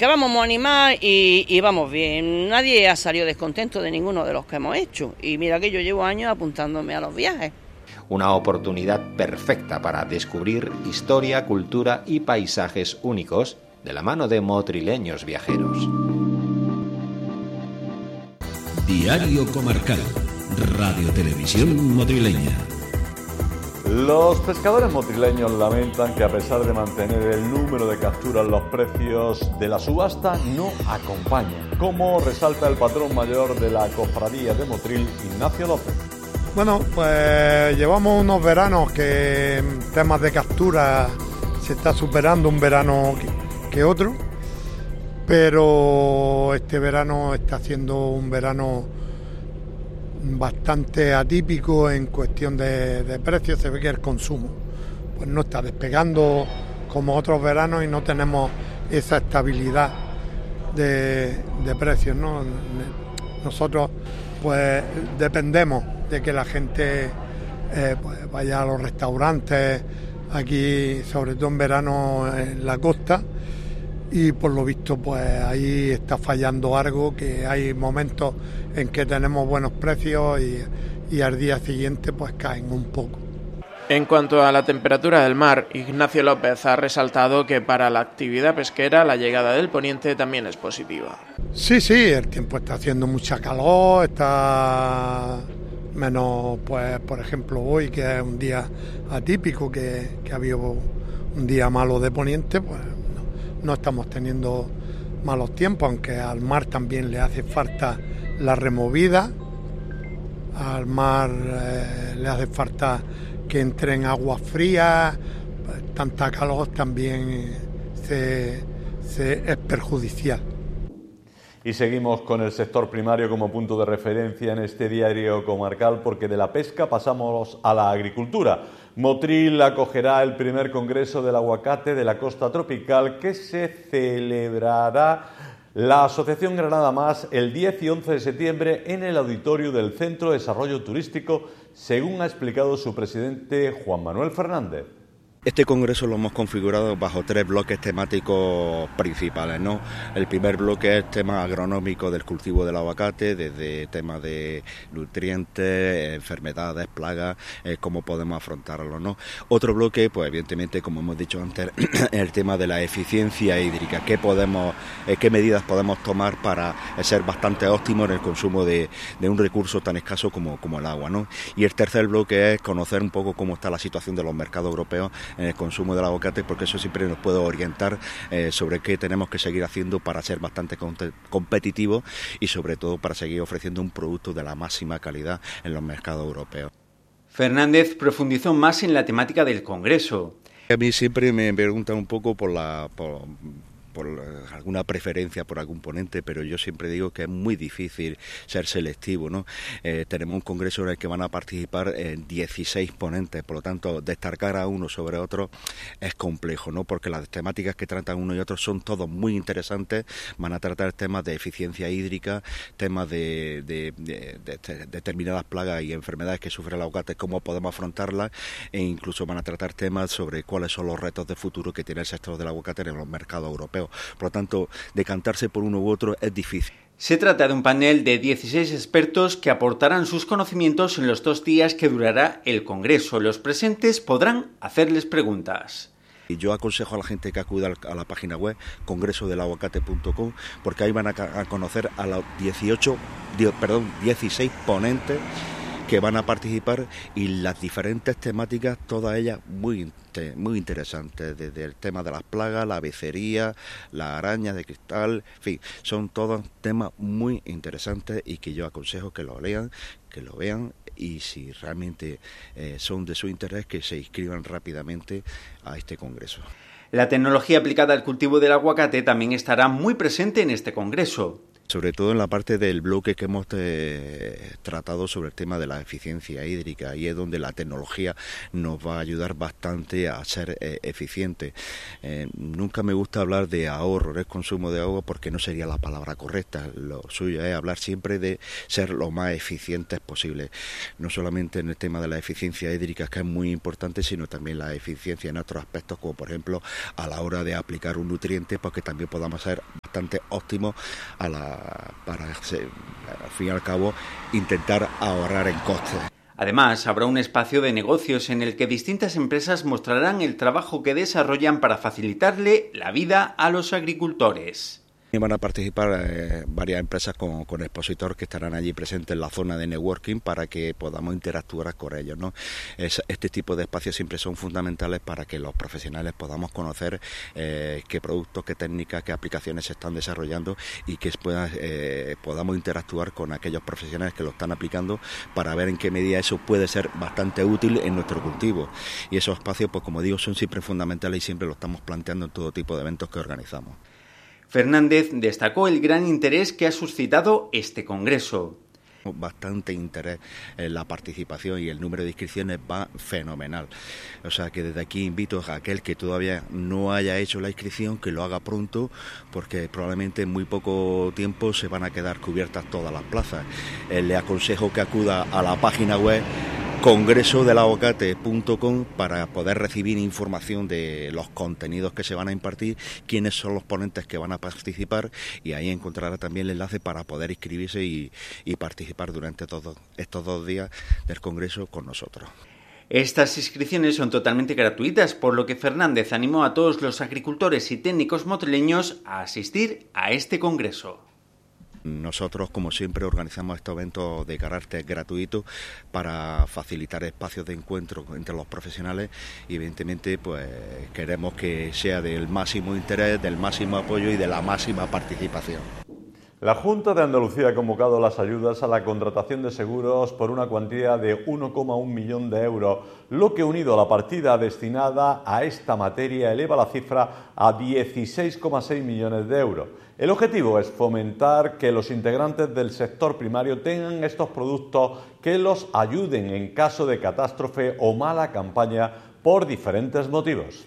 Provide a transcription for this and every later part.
que vamos muy animados y vamos bien. Nadie ha salido descontento de ninguno de los que hemos hecho. Y mira que yo llevo años apuntándome a los viajes. Una oportunidad perfecta para descubrir historia, cultura y paisajes únicos de la mano de motrileños viajeros. Diario Comarcal, Radio Televisión Motrileña. Los pescadores motrileños lamentan que a pesar de mantener el número de capturas, los precios de la subasta no acompañan, como resalta el patrón mayor de la Cofradía de Motril, Ignacio López. Bueno, pues llevamos unos veranos que en temas de captura se está superando un verano que otro, pero este verano está siendo un verano bastante atípico en cuestión de precios. Se ve que el consumo pues no está despegando como otros veranos y no tenemos esa estabilidad de precios, ¿no? Nosotros pues dependemos de que la gente pues vaya a los restaurantes aquí, sobre todo en verano en la costa, y por lo visto pues ahí está fallando algo, que hay momentos en que tenemos buenos precios y al día siguiente pues caen un poco. En cuanto a la temperatura del mar, Ignacio López ha resaltado que para la actividad pesquera la llegada del poniente también es positiva. Sí, el tiempo está haciendo mucha calor, está menos, pues por ejemplo hoy, que es un día atípico, que ha habido un día malo de poniente, pues no estamos teniendo malos tiempos, aunque al mar también le hace falta la removida, al mar le hace falta que entren aguas frías, pues, tanta calor también es perjudicial. Y seguimos con el sector primario como punto de referencia en este diario comarcal, porque de la pesca pasamos a la agricultura. Motril acogerá el primer congreso del aguacate de la costa tropical, que se celebrará la Asociación Granada Más el 10 y 11 de septiembre en el auditorio del Centro de Desarrollo Turístico, según ha explicado su presidente Juan Manuel Fernández. Este congreso lo hemos configurado bajo 3 bloques temáticos principales, ¿no? El primer bloque es tema agronómico del cultivo del aguacate, desde temas de nutrientes, enfermedades, plagas, cómo podemos afrontarlo, ¿no? Otro bloque, pues evidentemente, como hemos dicho antes, el tema de la eficiencia hídrica, qué medidas podemos tomar para ser bastante óptimos en el consumo de un recurso tan escaso como el agua, ¿no? Y el tercer bloque es conocer un poco cómo está la situación de los mercados europeos en el consumo del aguacate, porque eso siempre nos puede orientar sobre qué tenemos que seguir haciendo para ser bastante competitivos y sobre todo para seguir ofreciendo un producto de la máxima calidad en los mercados europeos. Fernández profundizó más en la temática del Congreso. A mí siempre me preguntan un poco por alguna preferencia por algún ponente, pero yo siempre digo que es muy difícil ser selectivo, ¿no? Tenemos un congreso en el que van a participar 16 ponentes, por lo tanto, destacar a uno sobre otro es complejo, ¿no? Porque las temáticas que tratan uno y otro son todos muy interesantes. Van a tratar temas de eficiencia hídrica, temas de determinadas plagas y enfermedades que sufre el aguacate, cómo podemos afrontarlas, e incluso van a tratar temas sobre cuáles son los retos de futuro que tiene el sector del aguacate en los mercados europeos. Por lo tanto, decantarse por uno u otro es difícil. Se trata de un panel de 16 expertos que aportarán sus conocimientos en los 2 días que durará el Congreso. Los presentes podrán hacerles preguntas. Y yo aconsejo a la gente que acuda a la página web congresodelaguacate.com, porque ahí van a conocer a los 16 ponentes que van a participar, y las diferentes temáticas, todas ellas muy interesantes, desde el tema de las plagas, la becería, las arañas de cristal, en fin, son todos temas muy interesantes y que yo aconsejo que lo lean, que lo vean, y si realmente son de su interés, que se inscriban rápidamente a este congreso. La tecnología aplicada al cultivo del aguacate también estará muy presente en este congreso. Sobre todo en la parte del bloque que hemos tratado sobre el tema de la eficiencia hídrica, y es donde la tecnología nos va a ayudar bastante a ser eficiente. Nunca me gusta hablar de ahorro, de consumo de agua, porque no sería la palabra correcta. Lo suyo es hablar siempre de ser lo más eficientes posible, no solamente en el tema de la eficiencia hídrica, que es muy importante, sino también la eficiencia en otros aspectos, como por ejemplo a la hora de aplicar un nutriente, pues que también podamos ser bastante óptimos para, al fin y al cabo, intentar ahorrar en costes. Además, habrá un espacio de negocios en el que distintas empresas mostrarán el trabajo que desarrollan para facilitarle la vida a los agricultores. Van a participar varias empresas con expositores que estarán allí presentes en la zona de networking para que podamos interactuar con ellos, ¿no? Este tipo de espacios siempre son fundamentales para que los profesionales podamos conocer qué productos, qué técnicas, qué aplicaciones se están desarrollando, y que podamos interactuar con aquellos profesionales que lo están aplicando para ver en qué medida eso puede ser bastante útil en nuestro cultivo. Y esos espacios, pues como digo, son siempre fundamentales y siempre lo estamos planteando en todo tipo de eventos que organizamos. Fernández destacó el gran interés que ha suscitado este congreso. Bastante interés en la participación y el número de inscripciones va fenomenal. O sea que desde aquí invito a aquel que todavía no haya hecho la inscripción que lo haga pronto, porque probablemente en muy poco tiempo se van a quedar cubiertas todas las plazas. Le aconsejo que acuda a la página web congresodelabocate.com para poder recibir información de los contenidos que se van a impartir, quiénes son los ponentes que van a participar, y ahí encontrará también el enlace para poder inscribirse y participar durante todos estos 2 días del congreso con nosotros. Estas inscripciones son totalmente gratuitas, por lo que Fernández animó a todos los agricultores y técnicos motrileños a asistir a este congreso. Nosotros, como siempre, organizamos estos eventos de carácter gratuito para facilitar espacios de encuentro entre los profesionales, y evidentemente pues queremos que sea del máximo interés, del máximo apoyo y de la máxima participación. La Junta de Andalucía ha convocado las ayudas a la contratación de seguros por una cuantía de 1,1 millón de euros, lo que, unido a la partida destinada a esta materia, eleva la cifra a 16,6 millones de euros. El objetivo es fomentar que los integrantes del sector primario tengan estos productos que los ayuden en caso de catástrofe o mala campaña por diferentes motivos.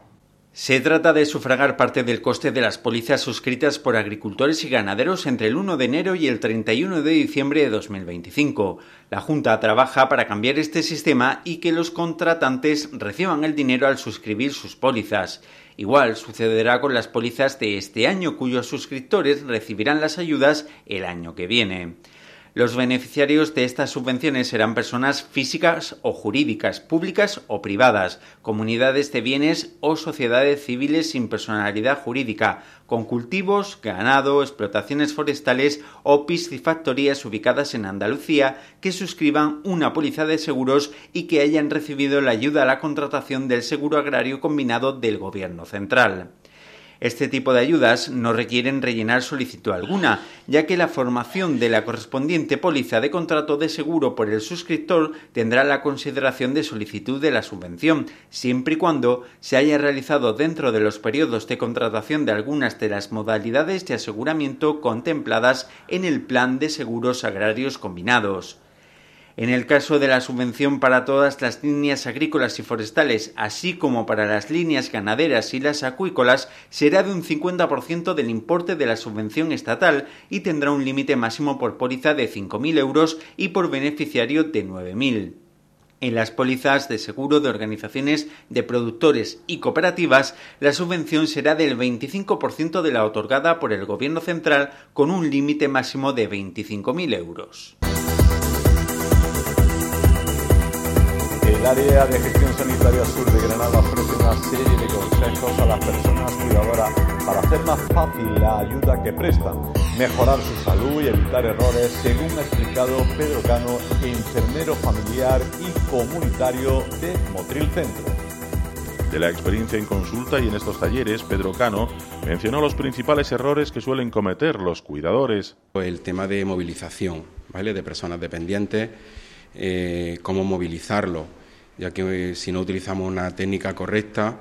Se trata de sufragar parte del coste de las pólizas suscritas por agricultores y ganaderos entre el 1 de enero y el 31 de diciembre de 2025. La Junta trabaja para cambiar este sistema y que los contratantes reciban el dinero al suscribir sus pólizas. Igual sucederá con las pólizas de este año, cuyos suscriptores recibirán las ayudas el año que viene. Los beneficiarios de estas subvenciones serán personas físicas o jurídicas, públicas o privadas, comunidades de bienes o sociedades civiles sin personalidad jurídica, con cultivos, ganado, explotaciones forestales o piscifactorías ubicadas en Andalucía que suscriban una póliza de seguros y que hayan recibido la ayuda a la contratación del seguro agrario combinado del Gobierno central. Este tipo de ayudas no requieren rellenar solicitud alguna, ya que la formación de la correspondiente póliza de contrato de seguro por el suscriptor tendrá la consideración de solicitud de la subvención, siempre y cuando se haya realizado dentro de los periodos de contratación de algunas de las modalidades de aseguramiento contempladas en el Plan de Seguros Agrarios Combinados. En el caso de la subvención para todas las líneas agrícolas y forestales, así como para las líneas ganaderas y las acuícolas, será de un 50% del importe de la subvención estatal y tendrá un límite máximo por póliza de 5.000 euros y por beneficiario de 9.000. En las pólizas de seguro de organizaciones de productores y cooperativas, la subvención será del 25% de la otorgada por el Gobierno central, con un límite máximo de 25.000 euros. El área de gestión sanitaria sur de Granada ofrece una serie de consejos a las personas cuidadoras para hacer más fácil la ayuda que prestan, mejorar su salud y evitar errores, según ha explicado Pedro Cano, enfermero familiar y comunitario de Motril Centro. De la experiencia en consulta y en estos talleres, Pedro Cano mencionó los principales errores que suelen cometer los cuidadores. El tema de movilización, ¿vale?, de personas dependientes, cómo movilizarlo, ya que si no utilizamos una técnica correcta,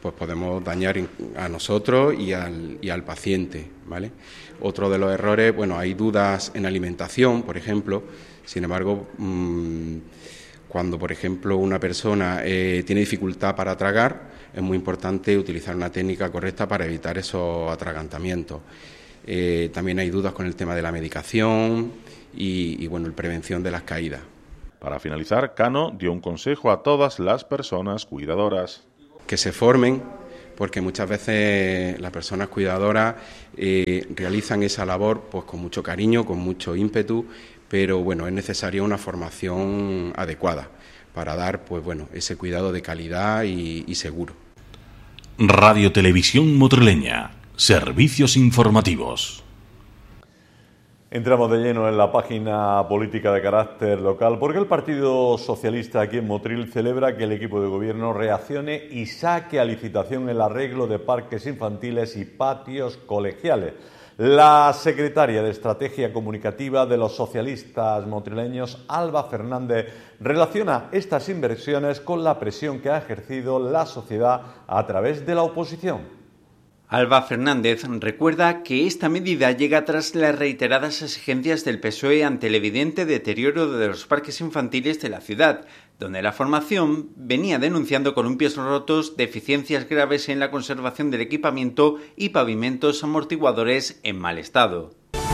pues podemos dañar a nosotros y al paciente, ¿vale? Otro de los errores, bueno, hay dudas en alimentación, por ejemplo. Sin embargo, cuando, por ejemplo, una persona tiene dificultad para tragar, es muy importante utilizar una técnica correcta para evitar esos atragantamientos. También hay dudas con el tema de la medicación y bueno, la prevención de las caídas. Para finalizar, Cano dio un consejo a todas las personas cuidadoras. Que se formen, porque muchas veces las personas cuidadoras realizan esa labor pues con mucho cariño, con mucho ímpetu, pero bueno, es necesaria una formación adecuada para dar pues bueno, ese cuidado de calidad y seguro. Radio Televisión Motrileña, servicios informativos. Entramos de lleno en la página política de carácter local porque el Partido Socialista aquí en Motril celebra que el equipo de gobierno reaccione y saque a licitación el arreglo de parques infantiles y patios colegiales. La secretaria de Estrategia Comunicativa de los socialistas motrileños, Alba Fernández, relaciona estas inversiones con la presión que ha ejercido la sociedad a través de la oposición. Alba Fernández recuerda que esta medida llega tras las reiteradas exigencias del PSOE ante el evidente deterioro de los parques infantiles de la ciudad, donde la formación venía denunciando columpios rotos, deficiencias graves en la conservación del equipamiento y pavimentos amortiguadores en mal estado.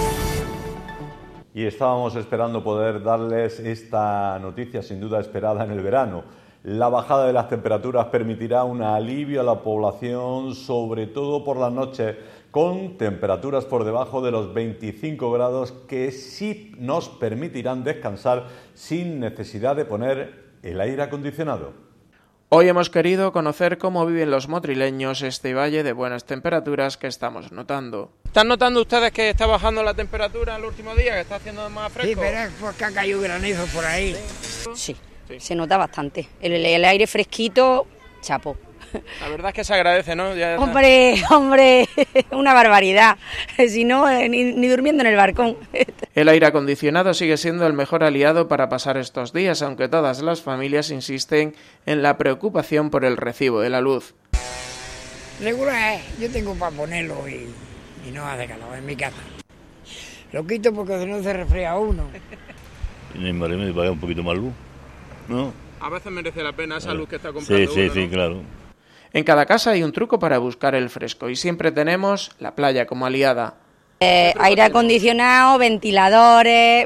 Y estábamos esperando poder darles esta noticia sin duda esperada en el verano. La bajada de las temperaturas permitirá un alivio a la población, sobre todo por las noches, con temperaturas por debajo de los 25 grados que sí nos permitirán descansar sin necesidad de poner el aire acondicionado. Hoy hemos querido conocer cómo viven los motrileños este valle de buenas temperaturas que estamos notando. ¿Están notando ustedes que está bajando la temperatura el último día, que está haciendo más fresco? Sí, pero es porque ha caído granizo por ahí. Sí. Se nota bastante. El aire fresquito, chapo. La verdad es que se agradece, ¿no? Hombre, una barbaridad. Si no, ni durmiendo en el balcón. El aire acondicionado sigue siendo el mejor aliado para pasar estos días, aunque todas las familias insisten en la preocupación por el recibo de la luz. Regular, yo tengo para ponerlo y no hace calor en mi casa. Lo quito porque si no se resfría uno. Mi marido me paga un poquito más luz. ¿No? A veces merece la pena esa luz que está comprando. Sí, uno, sí, ¿no? claro. En cada casa hay un truco para buscar el fresco y siempre tenemos la playa como aliada. Aire acondicionado, ventiladores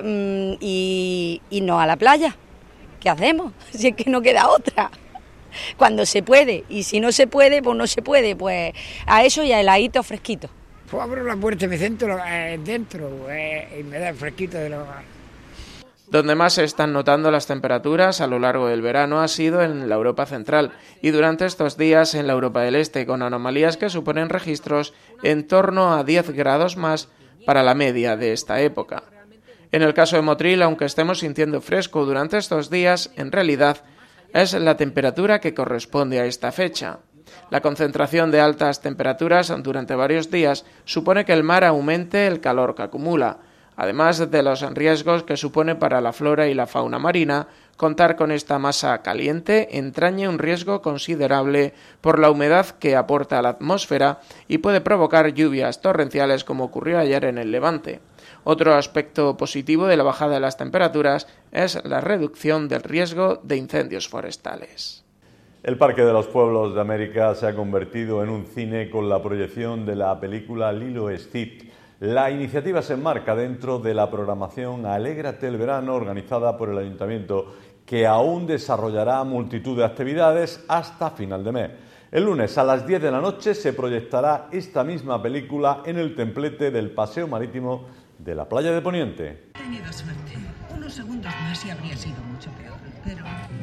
y no a la playa. ¿Qué hacemos? Si es que no queda otra. Cuando se puede, y si no se puede, pues no se puede. Pues a eso y a heladito fresquito. Pues abro la puerta y me siento dentro y me da el fresquito de los... Donde más se están notando las temperaturas a lo largo del verano ha sido en la Europa central y durante estos días en la Europa del Este, con anomalías que suponen registros en torno a 10 grados más para la media de esta época. En el caso de Motril, aunque estemos sintiendo fresco durante estos días, en realidad es la temperatura que corresponde a esta fecha. La concentración de altas temperaturas durante varios días supone que el mar aumente el calor que acumula. Además de los riesgos que supone para la flora y la fauna marina, contar con esta masa caliente entraña un riesgo considerable por la humedad que aporta a la atmósfera y puede provocar lluvias torrenciales como ocurrió ayer en el Levante. Otro aspecto positivo de la bajada de las temperaturas es la reducción del riesgo de incendios forestales. El Parque de los Pueblos de América se ha convertido en un cine con la proyección de la película Lilo y Stitch. La iniciativa se enmarca dentro de la programación Alégrate el Verano organizada por el Ayuntamiento, que aún desarrollará multitud de actividades hasta final de mes. El lunes a las 10 de la noche se proyectará esta misma película en el templete del Paseo Marítimo de la Playa de Poniente. He tenido suerte. Unos segundos más y habría sido mucho peor, pero...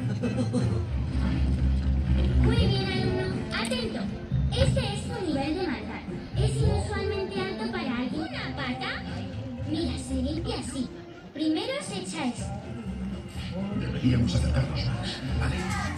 Muy bien, alumno. Atento. Ese es su nivel de maldad. Es inusualmente alto para alguien. ¿Una pata? Mira, se limpia así. Primero se echa esto. Deberíamos acercarnos más, ¿vale?